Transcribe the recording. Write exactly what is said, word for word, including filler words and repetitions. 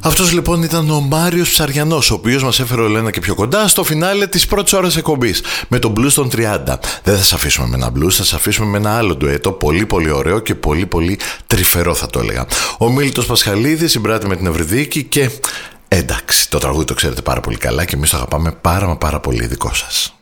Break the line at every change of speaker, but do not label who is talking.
Αυτός λοιπόν ήταν ο Μάριος Ψαριανός, ο οποίος μας έφερε όλο ένα και πιο κοντά στο φινάλε της πρώτης ώρας εκπομπής με τον blues των τριάντα. Δεν θα σας αφήσουμε με ένα blues, θα σας αφήσουμε με ένα άλλο ντουέτο, πολύ πολύ ωραίο και πολύ πολύ τρυφερό θα το έλεγα. Ο Μίλτος Πασχαλίδης συμπράττει με την Ευρυδίκη και εντάξει, το τραγούδι το ξέρετε πάρα πολύ καλά και εμείς το αγαπάμε πάρα μα πάρα πολύ, δικό σας.